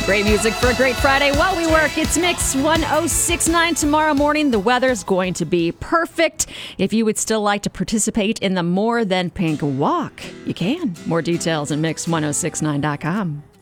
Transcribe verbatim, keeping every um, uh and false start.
Great music for a great Friday while we work. It's Mix ten sixty-nine. Tomorrow morning, the weather's going to be perfect. If you would still like to participate in the More Than Pink Walk, you can. More details at mix ten sixty-nine dot com.